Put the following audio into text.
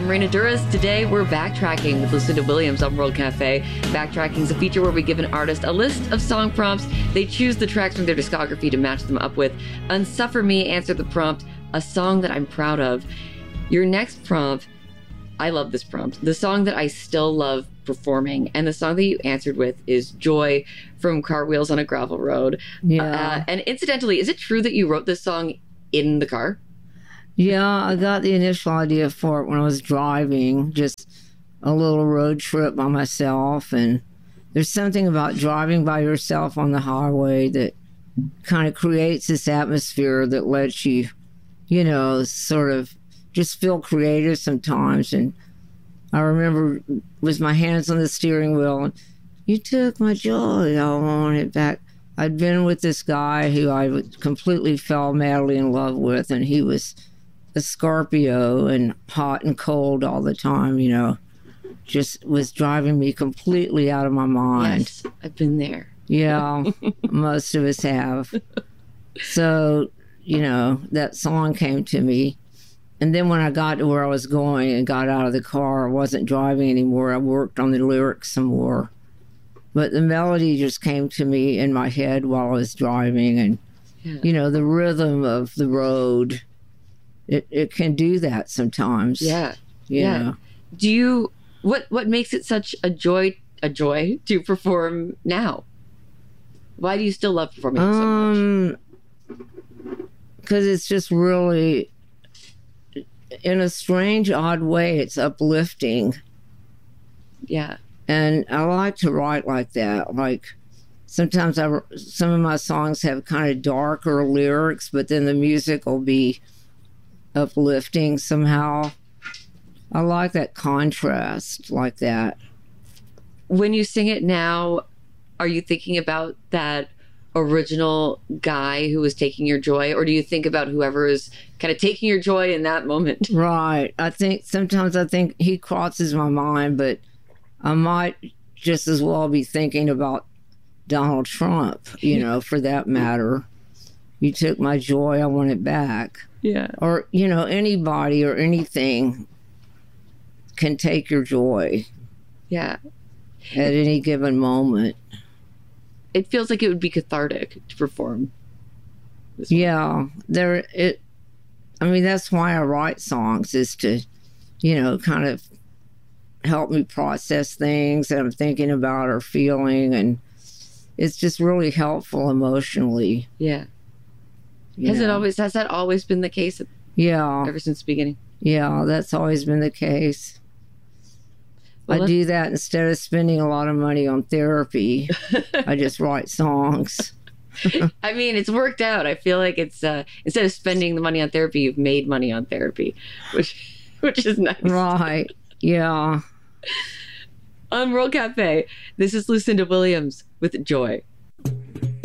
Marina Duras. Today, we're backtracking with Lucinda Williams on World Cafe. Backtracking is a feature where we give an artist a list of song prompts. They choose the tracks from their discography to match them up with. Unsuffer Me, answer the prompt, a song that I'm proud of. Your next prompt, I love this prompt. The song that I still love performing, and the song that you answered with is Joy from Cartwheels on a Gravel Road. Yeah. And incidentally, is it true that you wrote this song in the car? Yeah, I got the initial idea for it when I was driving, just a little road trip by myself. And there's something about driving by yourself on the highway that kind of creates this atmosphere that lets you, you know, sort of just feel creative sometimes. And I remember with my hands on the steering wheel, and you took my joy, I want it back. I'd been with this guy who I completely fell madly in love with, and he was a Scorpio and hot and cold all the time, you know, just was driving me completely out of my mind. Yes, I've been there. Yeah, most of us have. So, you know, that song came to me. And then when I got to where I was going and got out of the car, I wasn't driving anymore. I worked on the lyrics some more. But the melody just came to me in my head while I was driving. And, you know, the rhythm of the road, it can do that sometimes. Yeah. Yeah. Do you, what makes it such a joy to perform now? Why do you still love performing it so much? Because it's just really, in a strange, odd way, it's uplifting. Yeah. And I like to write like that. Like, sometimes some of my songs have kind of darker lyrics, but then the music will be uplifting somehow. I like that contrast like that. When you sing it now, are you thinking about that original guy who was taking your joy, or do you think about whoever is kind of taking your joy in that moment? Right. Sometimes I think he crosses my mind, but I might just as well be thinking about Donald Trump, you know, for that matter. You took my joy, I want it back. Yeah. Or, you know, anybody or anything can take your joy. Yeah. At any given moment. It feels like it would be cathartic to perform. Yeah. I mean, that's why I write songs, is to, you know, kind of help me process things that I'm thinking about or feeling, and it's just really helpful emotionally. Yeah. Has that always been the case? Yeah. Ever since the beginning? Yeah, that's always been the case. Well, I do that instead of spending a lot of money on therapy. I just write songs. I mean, it's worked out. I feel like it's instead of spending the money on therapy, you've made money on therapy, which is nice. Right. Yeah. On World Cafe, this is Lucinda Williams with Joy.